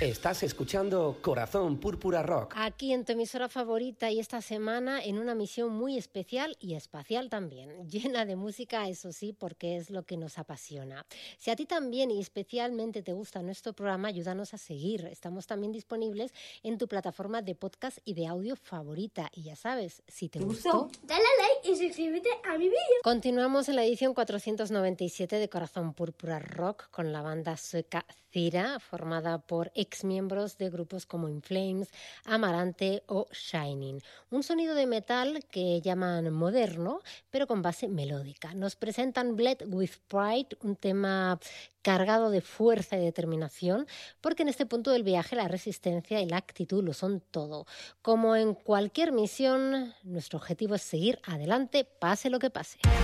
Estás escuchando Corazón Púrpura Rock. Aquí en tu emisora favorita y esta semana en una misión muy especial y espacial también, llena de música, eso sí, porque es lo que nos apasiona. Si a ti también y especialmente te gusta nuestro programa, ayúdanos a seguir. Estamos también disponibles en tu plataforma de podcast y de audio favorita. Y ya sabes, si te gustó, dale a like y suscríbete a mi vídeo. Continuamos en la edición 497 de Corazón Púrpura Rock con la banda sueca Cira, formada por exmiembros de grupos como In Flames, Amarante o Shining. Un sonido de metal que llaman moderno, pero con base melódica. Nos presentan Bled with Pride, un tema cargado de fuerza y determinación, porque en este punto del viaje la resistencia y la actitud lo son todo. Como en cualquier misión, nuestro objetivo es seguir adelante, pase lo que pase.